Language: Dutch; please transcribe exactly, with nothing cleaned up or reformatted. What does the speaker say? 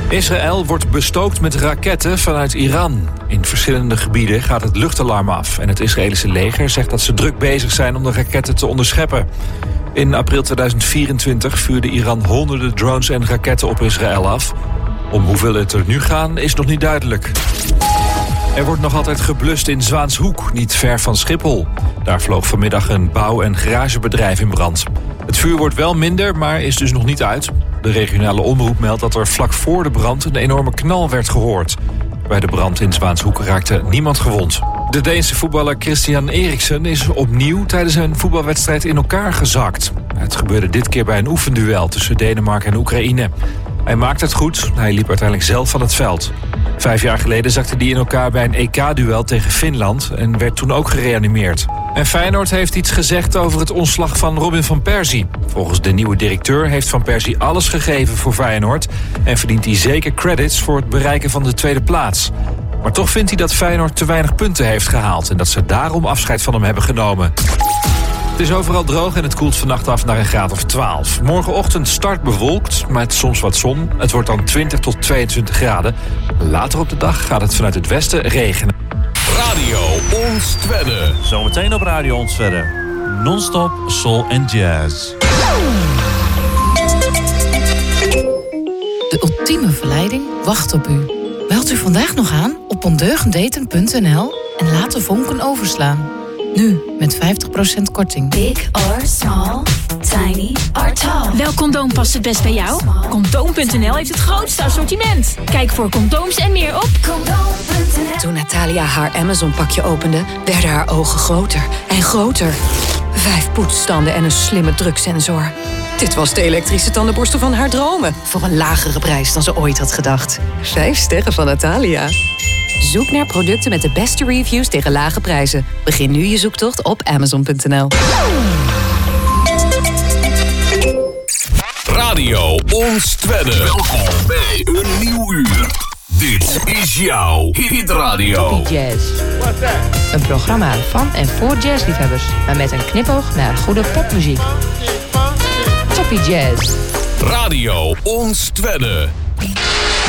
Israël wordt bestookt met raketten vanuit Iran. In verschillende gebieden gaat het luchtalarm af. En het Israëlische leger zegt dat ze druk bezig zijn om de raketten te onderscheppen. In april tweeduizend vierentwintig vuurde Iran honderden drones en raketten op Israël af. Om hoeveel het er nu gaan is nog niet duidelijk. Er wordt nog altijd geblust in Zwaanshoek, niet ver van Schiphol. Daar vloog vanmiddag een bouw- en garagebedrijf in brand. Het vuur wordt wel minder, maar is dus nog niet uit. De regionale omroep meldt dat er vlak voor de brand een enorme knal werd gehoord. Bij de brand in Zwaanshoek raakte niemand gewond. De Deense voetballer Christian Eriksen is opnieuw tijdens een voetbalwedstrijd in elkaar gezakt. Het gebeurde dit keer bij een oefenduel tussen Denemarken en Oekraïne. Hij maakte het goed, hij liep uiteindelijk zelf van het veld. Vijf jaar geleden zakte hij in elkaar bij een E K-duel tegen Finland en werd toen ook gereanimeerd. En Feyenoord heeft iets gezegd over het ontslag van Robin van Persie. Volgens de nieuwe directeur heeft Van Persie alles gegeven voor Feyenoord en verdient hij zeker credits voor het bereiken van de tweede plaats. Maar toch vindt hij dat Feyenoord te weinig punten heeft gehaald en dat ze daarom afscheid van hem hebben genomen. Het is overal droog en het koelt vannacht af naar een graad of twaalf. Morgenochtend start bewolkt, met soms wat zon. Het wordt dan twintig tot tweeëntwintig graden. Later op de dag gaat het vanuit het westen regenen. Radio Onstwedde. Zometeen op Radio Onstwedde. Non-stop soul en jazz. De ultieme verleiding wacht op u. Meld u vandaag nog aan op ondeugenddaten punt n l en laat de vonken overslaan. Nu met vijftig procent korting. Big or small, tiny or tall. Welk condoom past het best bij jou? Condoom punt n l heeft het grootste assortiment. Kijk voor condooms en meer op Condoom punt n l. Toen Natalia haar Amazon-pakje opende, werden haar ogen groter en groter. Vijf poetsstanden en een slimme druksensor. Dit was de elektrische tandenborstel van haar dromen. Voor een lagere prijs dan ze ooit had gedacht. Vijf sterren van Natalia. Zoek naar producten met de beste reviews tegen lage prijzen. Begin nu je zoektocht op amazon punt n l. Radio Onstwedde. Welkom bij een nieuw uur. Dit is jouw hitradio. Toppie Jazz. Een programma van en voor jazzliefhebbers, maar met een knipoog naar goede popmuziek. Toppie Jazz. Radio Onstwedde.